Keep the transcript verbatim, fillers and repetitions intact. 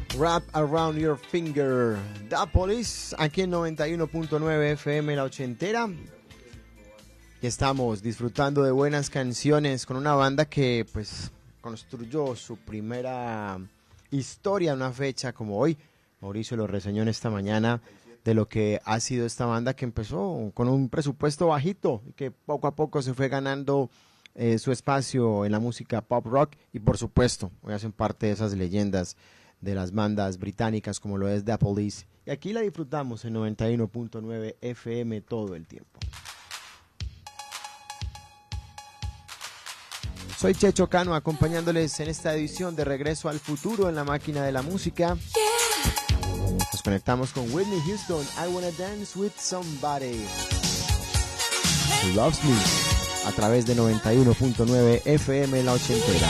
Wrap Around Your Finger, The Police, aquí en noventa y uno punto nueve F M La Ochentera. Y estamos disfrutando de buenas canciones con una banda que pues construyó su primera historia en una fecha como hoy. Mauricio lo reseñó en esta mañana de lo que ha sido esta banda, que empezó con un presupuesto bajito y que poco a poco se fue ganando eh, su espacio en la música pop rock, y por supuesto hoy hacen parte de esas leyendas de las bandas británicas como lo es The Police, y aquí la disfrutamos en noventa y uno punto nueve F M todo el tiempo. Soy Checho Cano, acompañándoles en esta edición de Regreso al Futuro en la máquina de la música. Nos conectamos con Whitney Houston, I Wanna Dance With Somebody Who Loves Me, a través de noventa y uno punto nueve F M La Ochentera.